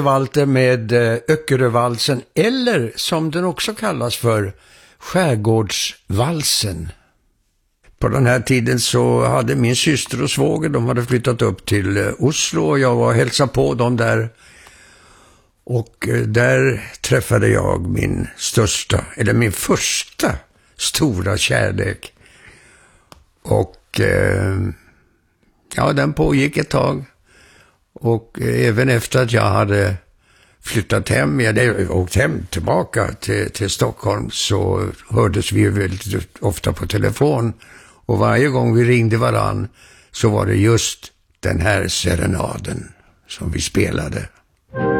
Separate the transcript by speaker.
Speaker 1: Walter med Öckerövalsen, eller som den också kallas för, Skärgårdsvalsen. På den här tiden så hade min syster och svåger, de hade flyttat upp till Oslo och jag var och hälsade på dem där. Och där träffade jag min första stora kärlek. Och ja, den pågick ett tag. Och även efter att jag hade flyttat hem, jag hade åkt hem tillbaka till Stockholm, så hördes vi väldigt ofta på telefon. Och varje gång vi ringde varann så var det just den här serenaden som vi spelade.